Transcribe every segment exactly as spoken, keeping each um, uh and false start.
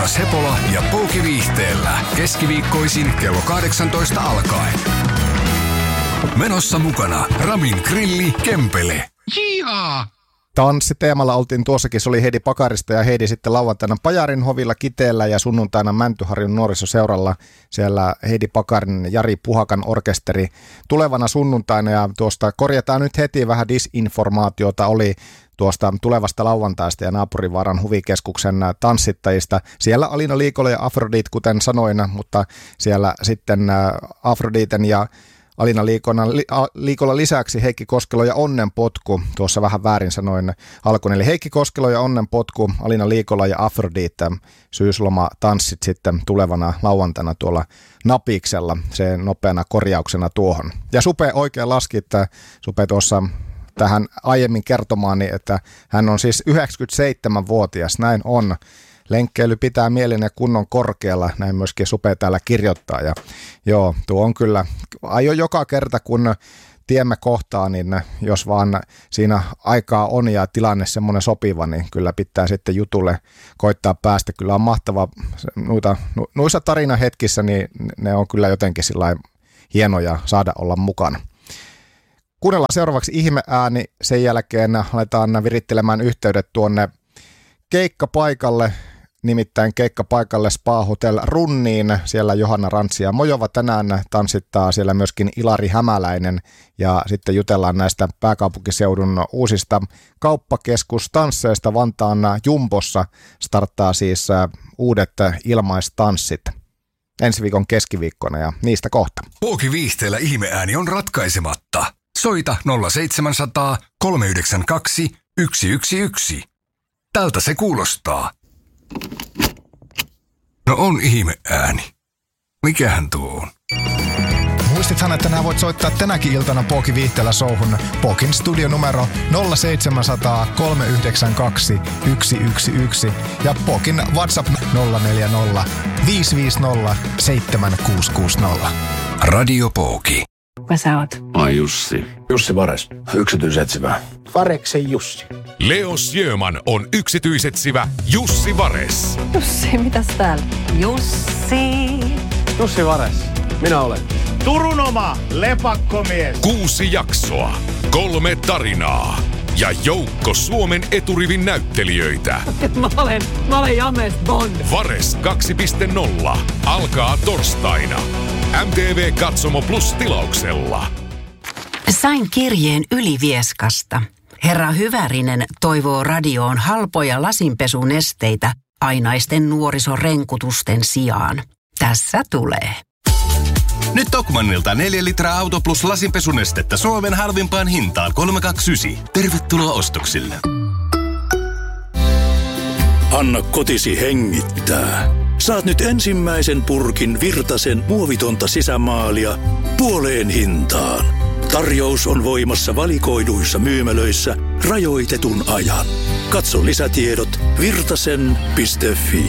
Joonas Hepola ja Pouki Viihteellä. Keskiviikkoisin kello kahdeksantoista alkaen. Menossa mukana Ramin Grilli Kempele. Jihaa! Tanssiteemalla oltiin tuossakin, se oli Heidi Pakarista ja Heidi sitten lauantaina Pajarin hovilla Kiteellä ja sunnuntaina Mäntyharjun nuorisoseuralla siellä Heidi Pakarin Jari Puhakan orkesteri tulevana sunnuntaina ja tuosta korjataan nyt heti vähän disinformaatiota oli tuosta tulevasta lauantaista ja Naapurivaaran huvikeskuksen tanssittajista. Siellä Alina Liikola ja Afrodite, kuten sanoin, mutta siellä sitten Afroditen ja Alina Liikola, Liikola lisäksi Heikki Koskelo ja Onnenpotku, tuossa vähän väärin sanoin alkuun, eli Heikki Koskelo ja Onnenpotku, Alina Liikola ja Afrodite, syysloma tanssit sitten tulevana lauantaina tuolla Napiksella, se nopeana korjauksena tuohon. Ja Supe oikein laski, että Supe tuossa tähän aiemmin kertomaani, että hän on siis yhdeksänkymmentäseitsemänvuotias, näin on. Lenkkeily pitää mielen ja kunnon korkealla, näin myöskin Supe täällä kirjoittaa. Ja joo, tuo on kyllä, aion joka kerta kun tiemme kohtaa, niin jos vaan siinä aikaa on ja tilanne semmoinen sopiva, niin kyllä pitää sitten jutulle koittaa päästä. Kyllä on mahtava, noita, noissa tarinahetkissä, niin ne on kyllä jotenkin sillä hienoja saada olla mukana. Kuunnellaan seuraavaksi ihmeääni, sen jälkeen aletaan virittelemään yhteydet tuonne keikkapaikalle, nimittäin keikkapaikalle Spa Hotel Runniin. Siellä Johanna Rantsi ja Mojova tänään tanssittaa, siellä myöskin Ilari Hämäläinen ja sitten jutellaan näistä pääkaupunkiseudun uusista kauppakeskustansseista. Vantaan Jumbossa starttaa siis uudet ilmaistanssit ensi viikon keskiviikkona ja niistä kohta. Pouki Viihteellä ihmeääni on ratkaisematta. Soita nolla seitsemänsataa kolme yhdeksän kaksi yksi yksi yksi. Tältä se kuulostaa. No on ihmeääni. Mikähän tuo on? Muistithan, että nää voit soittaa tänäkin iltana Pouki Viihteellä showhun. Poukin studionumero nolla seitsemänsataa kolme yhdeksän kaksi yksi yksi yksi ja Poukin WhatsApp nolla neljä nolla viisi viisi nolla seitsemän kuusi kuusi nolla. Radio Pouki. Kuka sä oot? Ai Jussi. Jussi Vares. Yksityisetsivä. Vareksen Jussi. Leo Sjöman on yksityisetsivä Jussi Vares. Jussi, mitäs täällä? Jussi. Jussi Vares. Minä olen. Turun oma lepakkomies. Kuusi jaksoa, kolme tarinaa ja joukko Suomen eturivin näyttelijöitä. Mä olen, mä olen James Bond. Vares kaksi piste nolla alkaa torstaina. M T V Katsomo Plus -tilauksella. Sain kirjeen Ylivieskasta. Herra Hyvärinen toivoo radioon halpoja lasinpesunesteitä ainaisten nuorisorenkutusten sijaan. Tässä tulee. Nyt Tokmannilta neljä litraa Auto Plus lasinpesunestettä Suomen halvimpaan hintaan kolme kaksi yhdeksän. Tervetuloa ostoksille. Anna kotisi hengittää. Saat nyt ensimmäisen purkin Virtasen muovitonta sisämaalia puoleen hintaan. Tarjous on voimassa valikoiduissa myymälöissä rajoitetun ajan. Katso lisätiedot virtasen piste fi.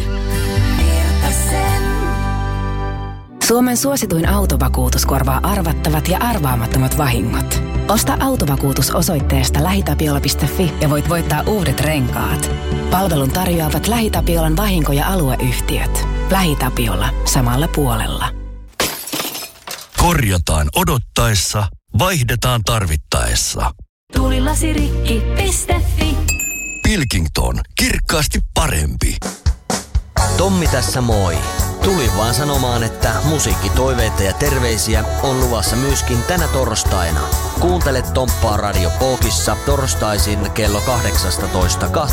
Suomen suosituin autovakuutus korvaa arvattavat ja arvaamattomat vahingot. Osta autovakuutus osoitteesta lähitapiola piste fi ja voit voittaa uudet renkaat. Palvelun tarjoavat LähiTapiolan vahinko- ja alueyhtiöt. LähiTapiola. Samalla puolella. Korjataan odottaessa, vaihdetaan tarvittaessa. Tulilasirikki piste fi. Pilkington. Kirkkaasti parempi. Tommi tässä moi. Tulin vaan sanomaan, että musiikkitoiveita ja terveisiä on luvassa myöskin tänä torstaina. Kuuntele Tomppaa Radio Poukissa torstaisin kello kahdeksastatoista